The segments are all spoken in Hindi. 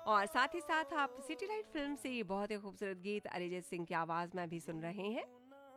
और साथ ही साथ आप सिटी लाइट फिल्म से ये बहुत ही खूबसूरत गीत अरिजीत सिंह की आवाज़ में भी सुन रहे हैं।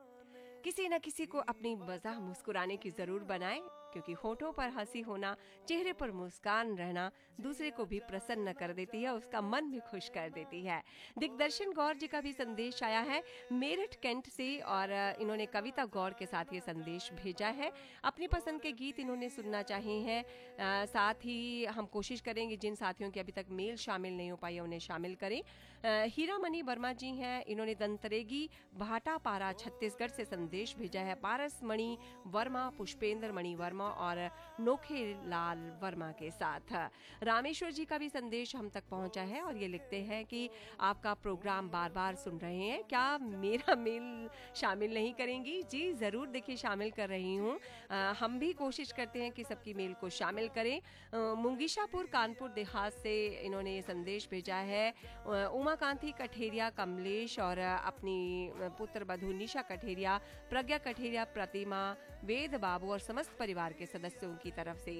किसी न किसी को अपनी मज़ाह मुस्कुराने की ज़रूर बनाएं, क्योंकि होठों पर हंसी होना, चेहरे पर मुस्कान रहना दूसरे को भी प्रसन्न कर देती है, उसका मन भी खुश कर देती है। दिग्दर्शन गौर जी का भी संदेश आया है मेरठ कैंट से, और इन्होंने कविता गौर के साथ ये संदेश भेजा है। अपनी पसंद के गीत इन्होंने सुनना चाहे हैं। साथ ही हम कोशिश करेंगे जिन साथियों की अभी तक मेल शामिल नहीं हो पाई है उन्हें शामिल करें। हीरा मणि वर्मा जी हैं, इन्होंने दंतरेगी भाटापारा छत्तीसगढ़ से संदेश भेजा है पारस मणि वर्मा, पुष्पेंद्र मणि वर्मा और नोखे लाल वर्मा के साथ। रामेश्वर जी का भी संदेश हम तक पहुंचा है और ये लिखते हैं कि आपका प्रोग्राम बार बार सुन रहे हैं, क्या मेरा मेल शामिल नहीं करेंगी? जी ज़रूर, देखिए शामिल कर रही हूँ। हम भी कोशिश करते हैं कि सबकी मेल को शामिल करें। मुंगीशापुर कानपुर देहात से इन्होंने ये संदेश भेजा है उमाकांति कठेरिया कमलेश और अपनी पुत्र बधू निशा कठेरिया, प्रज्ञा कठेरिया, प्रतिमा, वेद बाबू और समस्त परिवार के सदस्यों की तरफ से।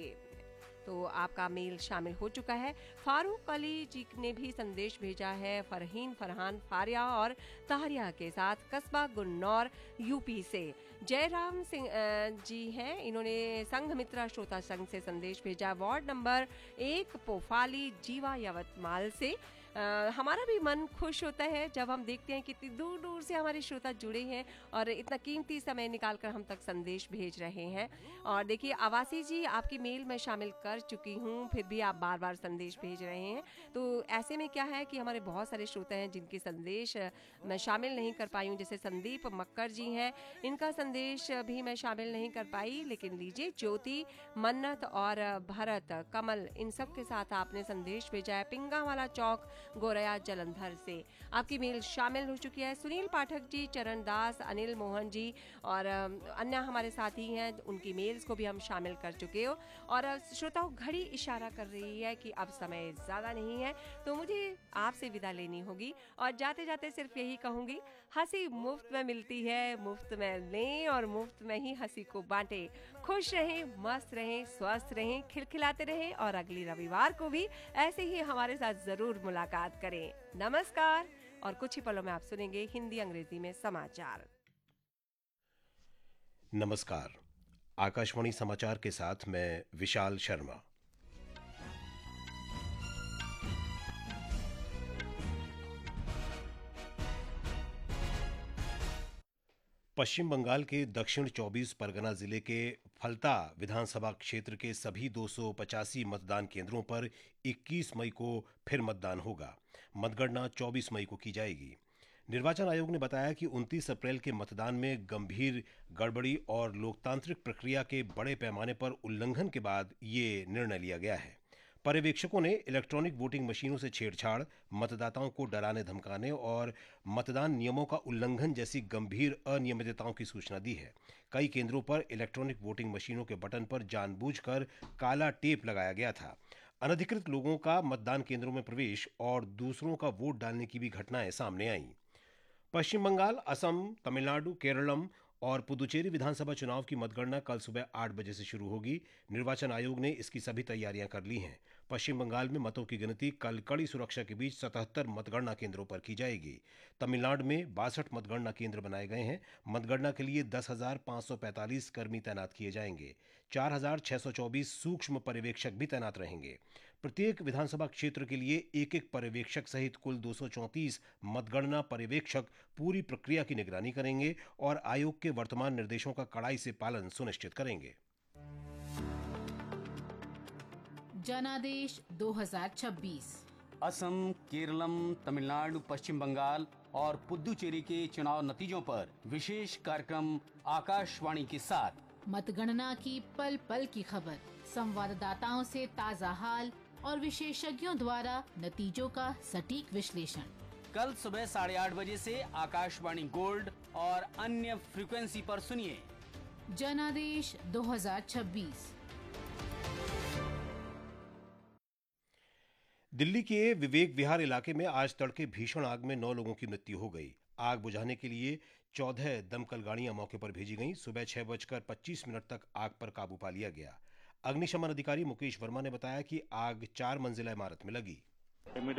तो आपका मेल शामिल हो चुका है। फारूक अली जी ने भी संदेश भेजा है फरहीन फरहान फारिया और तारिया के साथ, कस्बा गुन्नौर यूपी से। जयराम सिंह जी हैं, इन्होंने संघ मित्रा श्रोता संघ से संदेश भेजा, वार्ड नंबर 1 पोफाली जीवा यवतमाल से। हमारा भी मन खुश होता है जब हम देखते हैं कितनी दूर दूर से हमारे श्रोता जुड़े हैं और इतना कीमती समय निकालकर हम तक संदेश भेज रहे हैं। और देखिए आवासी जी, आपकी मेल मैं शामिल कर चुकी हूँ, फिर भी आप बार बार संदेश भेज रहे हैं। तो ऐसे में क्या है कि हमारे बहुत सारे श्रोता हैं जिनके संदेश मैं शामिल नहीं कर पाई हूँ, जैसे संदीप मक्कर जी हैं, इनका संदेश भी मैं शामिल नहीं कर पाई। लेकिन लीजिए, ज्योति, मन्नत और भरत, कमल, इन सब के साथ आपने संदेश भेजा है पिंगा वाला चौक गोरया जलंधर से। आपकी मेल शामिल हो चुकी है। सुनील पाठक जी, चरण दास, अनिल मोहन जी और अन्य हमारे साथी हैं, उनकी मेल्स को भी हम शामिल कर चुके हो। और श्रोताओं, घड़ी इशारा कर रही है कि अब समय ज़्यादा नहीं है, तो मुझे आपसे विदा लेनी होगी। और जाते जाते सिर्फ यही कहूँगी, हंसी मुफ्त में मिलती है, मुफ्त में लें और मुफ्त में ही हंसी को बांटें। खुश रहें, मस्त रहें, स्वस्थ रहें, खिलखिलाते रहें और अगली रविवार को भी ऐसे ही हमारे साथ ज़रूर मुलाकात करें। नमस्कार। और कुछ ही पलों में आप सुनेंगे हिंदी अंग्रेजी में समाचार। नमस्कार। आकाशवाणी समाचार के साथ मैं विशाल शर्मा। पश्चिम बंगाल के दक्षिण 24 परगना जिले के फलता विधानसभा क्षेत्र के सभी 285 मतदान केंद्रों पर 21 मई को फिर मतदान होगा। मतगणना 24 मई को की जाएगी। निर्वाचन आयोग ने बताया कि 29 अप्रैल के मतदान में गंभीर गड़बड़ी और लोकतांत्रिक प्रक्रिया के बड़े पैमाने पर उल्लंघन के बाद ये निर्णय लिया गया है। पर्यवेक्षकों ने इलेक्ट्रॉनिक वोटिंग मशीनों से छेड़छाड़, मतदाताओं को डराने धमकाने और मतदान नियमों का उल्लंघन जैसी गंभीर अनियमितताओं की सूचना दी है। कई केंद्रों पर इलेक्ट्रॉनिक वोटिंग मशीनों के बटन पर जानबूझकर काला टेप लगाया गया था। अनधिकृत लोगों का मतदान केंद्रों में प्रवेश और दूसरों का वोट डालने की भी घटनाएं सामने आईं। पश्चिम बंगाल, असम, तमिलनाडु, केरलम और पुदुचेरी विधानसभा चुनाव की मतगणना कल सुबह 8 बजे से शुरू होगी। निर्वाचन आयोग ने इसकी सभी तैयारियां कर ली हैं। पश्चिम बंगाल में मतों की गिनती कल कड़ी सुरक्षा के बीच 77 मतगणना केंद्रों पर की जाएगी। तमिलनाडु में 62 मतगणना केंद्र बनाए गए हैं। मतगणना के लिए 10,545 कर्मी तैनात किए जाएंगे। 4,624 सूक्ष्म पर्यवेक्षक भी तैनात रहेंगे। प्रत्येक विधानसभा क्षेत्र के लिए एक एक पर्यवेक्षक सहित कुल 234 मतगणना पर्यवेक्षक पूरी प्रक्रिया की निगरानी करेंगे और आयोग के वर्तमान निर्देशों का कड़ाई से पालन सुनिश्चित करेंगे। जनादेश 2026 असम, केरलम, तमिलनाडु, पश्चिम बंगाल और पुदुचेरी के चुनाव नतीजों पर विशेष कार्यक्रम आकाशवाणी के साथ। मतगणना की पल पल की खबर, संवाददाताओं से ताजा हाल और विशेषज्ञों द्वारा नतीजों का सटीक विश्लेषण। कल सुबह 8:30 बजे से आकाशवाणी गोल्ड और अन्य फ्रीक्वेंसी पर सुनिए जनादेश 2026। दिल्ली के विवेक विहार इलाके में आज तड़के भीषण आग में 9 लोगों की मृत्यु हो गई। आग बुझाने के लिए 14 दमकल गाड़ियां मौके पर भेजी गईं। सुबह 6:25 तक आग पर काबू पा लिया गया। अग्निशमन अधिकारी मुकेश वर्मा ने बताया कि आग 4 मंजिला इमारत में लगी।